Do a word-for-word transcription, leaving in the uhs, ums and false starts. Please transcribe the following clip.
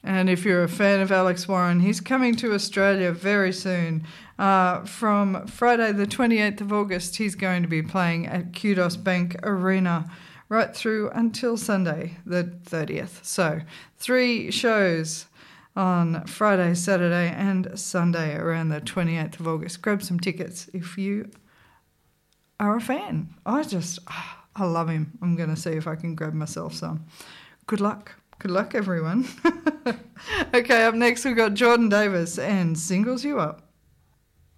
And if you're a fan of Alex Warren, he's coming to Australia very soon. Uh, from Friday the twenty-eighth of August, he's going to be playing at Kudos Bank Arena right through until Sunday the thirtieth. So three shows on Friday, Saturday and Sunday around the twenty-eighth of August. Grab some tickets if you are a fan. I just, I love him. I'm going to see if I can grab myself some. Good luck. Good luck, everyone. Okay, up next we've got Jordan Davis and Singles You Up.